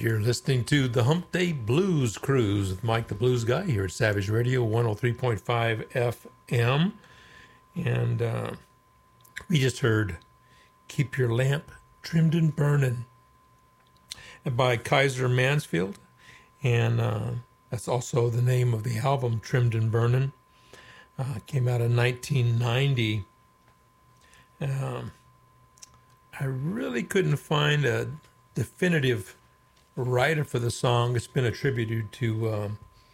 You're listening to the Hump Day Blues Cruise with Mike the Blues Guy here at Savage Radio 103.5 FM. And we just heard Keep Your Lamp Trimmed and Burnin' by Kaiser Mansfield. And that's also the name of the album, Trimmed and Burnin'. Came out in 1990. I really couldn't find a definitive writer for the song. It's been attributed to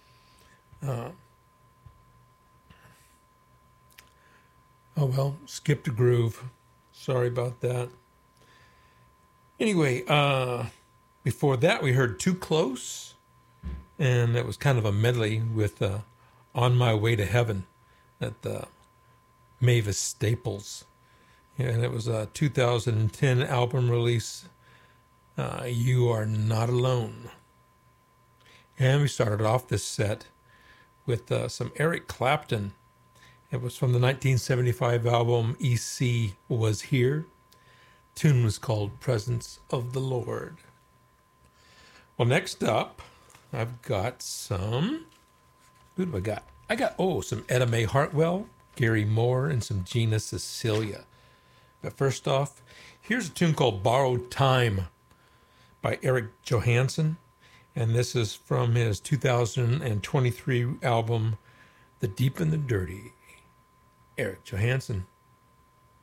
Skip the Groove. Sorry about that. Anyway, before that we heard Too Close, and it was kind of a medley with On My Way to Heaven at the Mavis Staples. And it was a 2010 album release, You Are Not Alone. And we started off this set with some Eric Clapton. It was from the 1975 album E.C. Was Here. The tune was called Presence of the Lord. Well, next up, I've got some... Who do I got? I got, some Etta Mae Hartwell, Gary Moore, and some Gina Cecilia. But first off, here's a tune called Borrowed Time by Eric Johansson. And this is from his 2023 album, The Deep and the Dirty. Eric Johansson.